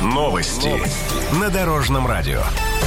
Новости на Дорожном радио.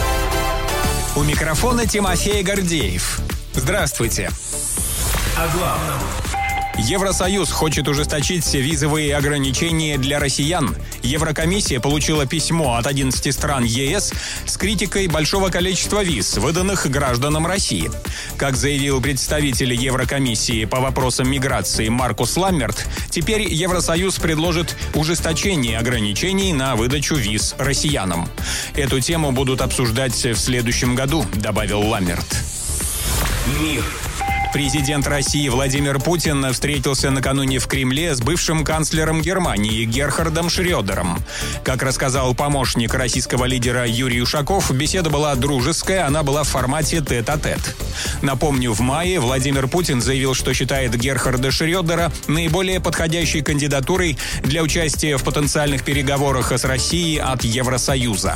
У микрофона Тимофей Гордеев. Здравствуйте. О главном. Евросоюз хочет ужесточить визовые ограничения для россиян. Еврокомиссия получила письмо от 11 стран ЕС с критикой большого количества виз, выданных гражданам России. Как заявил представитель Еврокомиссии по вопросам миграции Маркус Ламмерт, теперь Евросоюз предложит ужесточение ограничений на выдачу виз россиянам. Эту тему будут обсуждать в следующем году, добавил Ламмерт. Мир. Президент России Владимир Путин встретился накануне в Кремле с бывшим канцлером Германии Герхардом Шрёдером. Как рассказал помощник российского лидера Юрий Ушаков, беседа была дружеская, она была в формате тет-а-тет. Напомню, в мае Владимир Путин заявил, что считает Герхарда Шрёдера наиболее подходящей кандидатурой для участия в потенциальных переговорах с Россией от Евросоюза.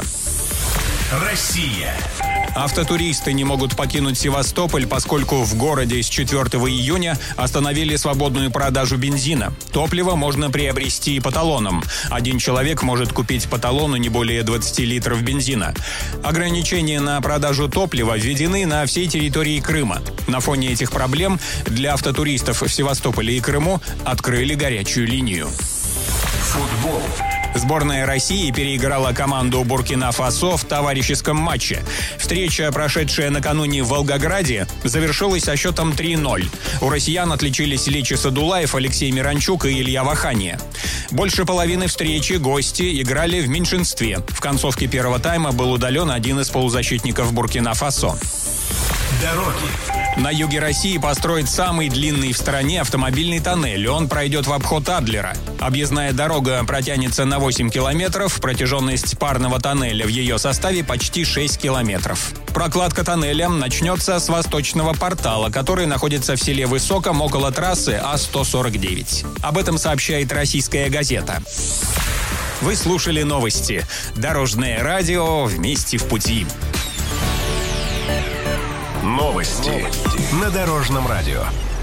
Россия. Автотуристы не могут покинуть Севастополь, поскольку в городе с 4 июня остановили свободную продажу бензина. Топливо можно приобрести по талонам. Один человек может купить по талону не более 20 литров бензина. Ограничения на продажу топлива введены на всей территории Крыма. На фоне этих проблем для автотуристов в Севастополе и Крыму открыли горячую линию. Футбол. Сборная России переиграла команду Буркина-Фасо в товарищеском матче. Встреча, прошедшая накануне в Волгограде, завершилась со счетом 3-0. У россиян отличились Личи Садулаев, Алексей Миранчук и Илья Вахания. Больше половины встречи гости играли в меньшинстве. В концовке первого тайма был удален один из полузащитников Буркина-Фасо. Дороги. На юге России построят самый длинный в стране автомобильный тоннель. Он пройдет в обход Адлера. Объездная дорога протянется на 8 километров. Протяженность парного тоннеля в ее составе почти 6 километров. Прокладка тоннеля начнется с восточного портала, который находится в селе Высоком около трассы А-149. Об этом сообщает «Российская газета». Вы слушали новости. Дорожное радио «Вместе в пути». Новости на Дорожном радио.